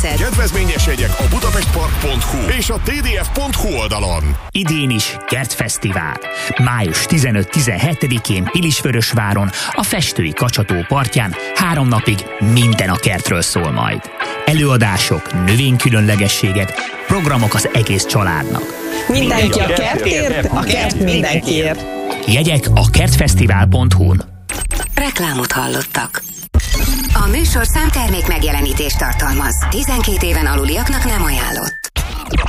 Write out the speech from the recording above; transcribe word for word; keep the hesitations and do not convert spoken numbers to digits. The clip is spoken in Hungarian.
Kedvezményes jegyek a budapestpark pont hu és a té dé ef pont hu oldalon. Idén is Kertfesztivál. május tizenöt-tizenhetedikén Pilisvörösváron, a Festői Kacsató partján három napig minden a kertről szól majd. Előadások, növénykülönlegességek, programok az egész családnak. Mindenki a kertért, a kert mindenkiért. Jegyek a kertfesztivál pont hu-n. Reklámot hallottak. A műsor számtermék megjelenítést tartalmaz. tizenkét éven aluliaknak nem ajánlott.